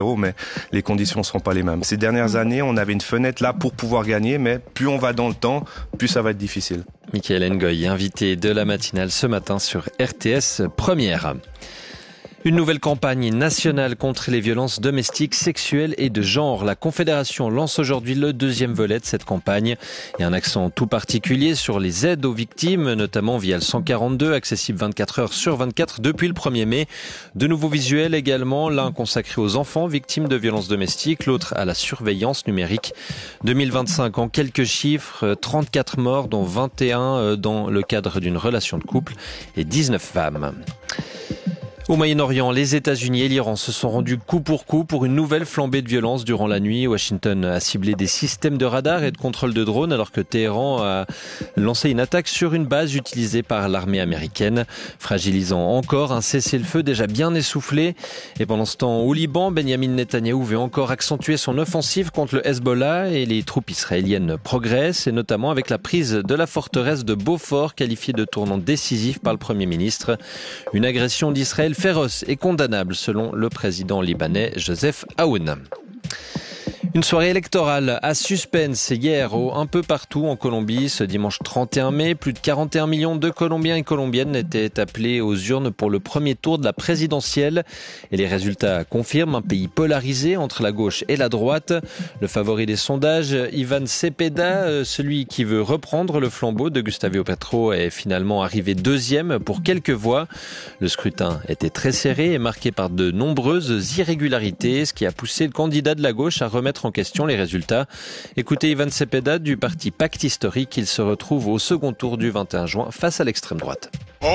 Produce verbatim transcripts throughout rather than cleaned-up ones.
mais les conditions ne seront pas les mêmes. Ces dernières années, on avait une fenêtre là pour pouvoir gagner, mais plus on va dans le temps, plus ça va être difficile. Michael Ngoy, invité de la matinale ce matin sur R T S Première. Une nouvelle campagne nationale contre les violences domestiques, sexuelles et de genre. La Confédération lance aujourd'hui le deuxième volet de cette campagne et un accent tout particulier sur les aides aux victimes, notamment via le cent quarante-deux, accessible vingt-quatre heures sur vingt-quatre depuis le premier mai. De nouveaux visuels également, l'un consacré aux enfants victimes de violences domestiques, l'autre à la surveillance numérique. deux mille vingt-cinq, en quelques chiffres, trente-quatre morts, dont vingt et un dans le cadre d'une relation de couple et dix-neuf femmes. Au Moyen-Orient, les États-Unis et l'Iran se sont rendus coup pour coup pour une nouvelle flambée de violence durant la nuit. Washington a ciblé des systèmes de radar et de contrôle de drones alors que Téhéran a lancé une attaque sur une base utilisée par l'armée américaine, fragilisant encore un cessez-le-feu déjà bien essoufflé. Et pendant ce temps, au Liban, Benyamin Netanyahou veut encore accentuer son offensive contre le Hezbollah et les troupes israéliennes progressent, et notamment avec la prise de la forteresse de Beaufort, qualifiée de tournant décisif par le Premier ministre. Une agression d'Israël féroce et condamnable selon le président libanais Joseph Aoun. Une soirée électorale à suspense hier au, un peu partout en Colombie. Ce dimanche trente et un mai, plus de quarante et un millions de Colombiens et Colombiennes étaient appelés aux urnes pour le premier tour de la présidentielle. Et les résultats confirment un pays polarisé entre la gauche et la droite. Le favori des sondages, Iván Cepeda, celui qui veut reprendre le flambeau de Gustavo Petro, est finalement arrivé deuxième pour quelques voix. Le scrutin était très serré et marqué par de nombreuses irrégularités, ce qui a poussé le candidat de la gauche à remettre en question les résultats. Écoutez Iván Cepeda du parti Pacte Historique. Il se retrouve au second tour du vingt et un juin face à l'extrême droite.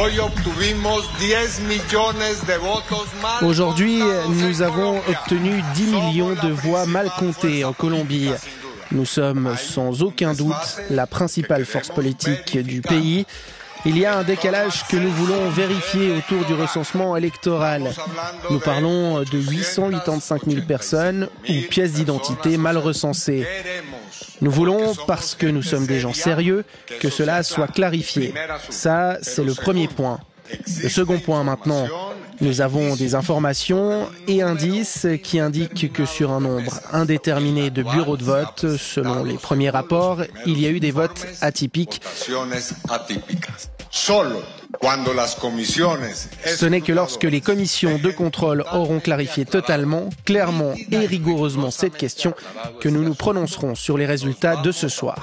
Aujourd'hui, nous avons obtenu dix millions de voix mal comptées en Colombie. Nous sommes sans aucun doute la principale force politique du pays. Il y a un décalage que nous voulons vérifier autour du recensement électoral. Nous parlons de huit cent quatre-vingt-quinze mille personnes ou pièces d'identité mal recensées. Nous voulons, parce que nous sommes des gens sérieux, que cela soit clarifié. Ça, c'est le premier point. Le second point maintenant, nous avons des informations et indices qui indiquent que sur un nombre indéterminé de bureaux de vote, selon les premiers rapports, il y a eu des votes atypiques. Ce n'est que lorsque les commissions de contrôle auront clarifié totalement, clairement et rigoureusement cette question que nous nous prononcerons sur les résultats de ce soir.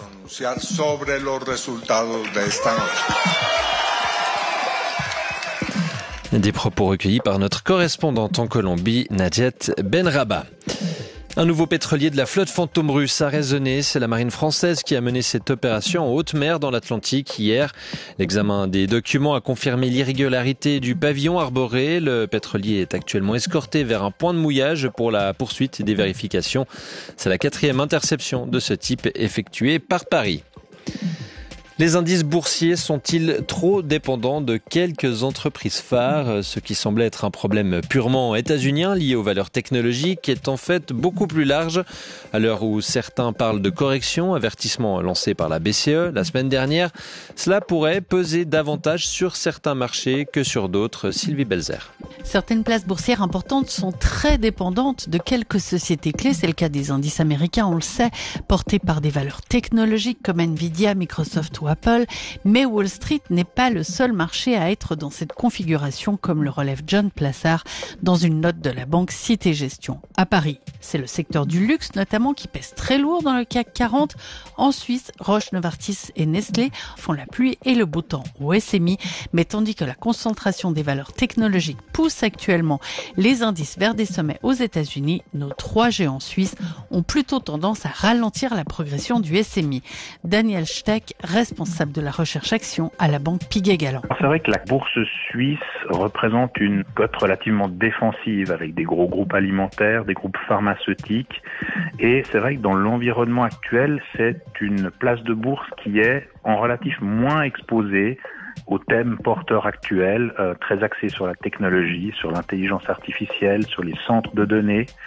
Des propos recueillis par notre correspondante en Colombie, Nadjet Benraba. Un nouveau pétrolier de la flotte fantôme russe a résonné. C'est la marine française qui a mené cette opération en haute mer dans l'Atlantique hier. L'examen des documents a confirmé l'irrégularité du pavillon arboré. Le pétrolier est actuellement escorté vers un point de mouillage pour la poursuite des vérifications. C'est la quatrième interception de ce type effectuée par Paris. Les indices boursiers sont-ils trop dépendants de quelques entreprises phares ? Ce qui semblait être un problème purement états-unien lié aux valeurs technologiques est en fait beaucoup plus large. À l'heure où certains parlent de correction, avertissement lancé par la B C E la semaine dernière, cela pourrait peser davantage sur certains marchés que sur d'autres. Sylvie Belzer. Certaines places boursières importantes sont très dépendantes de quelques sociétés clés. C'est le cas des indices américains, on le sait, portés par des valeurs technologiques comme Nvidia, Microsoft ou Apple. Mais Wall Street n'est pas le seul marché à être dans cette configuration, comme le relève John Plassard dans une note de la banque Cité Gestion. À Paris, c'est le secteur du luxe notamment qui pèse très lourd dans le C A C quarante. En Suisse, Roche, Novartis et Nestlé font la pluie et le beau temps au S M I. Mais tandis que la concentration des valeurs technologiques pousse actuellement les indices vers des sommets aux États-Unis, nos trois géants suisses ont plutôt tendance à ralentir la progression du S M I. Daniel Steck, responsable de la recherche action à la banque Piguet-Galland. C'est vrai que la bourse suisse représente une cote relativement défensive avec des gros groupes alimentaires, des groupes pharmaceutiques, et c'est vrai que dans l'environnement actuel, c'est une place de bourse qui est en relatif moins exposée aux thèmes porteurs actuels, euh, très axés sur la technologie, sur l'intelligence artificielle, sur les centres de données.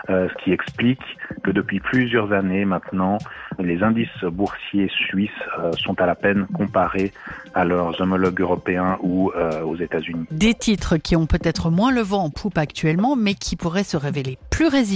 euh, ce qui explique que depuis plusieurs années maintenant, les indices boursiers suisses euh, sont à la peine comparés à leurs homologues européens ou euh, aux États-Unis. Des titres qui ont peut-être moins le vent en poupe actuellement, mais qui pourraient se révéler plus résistants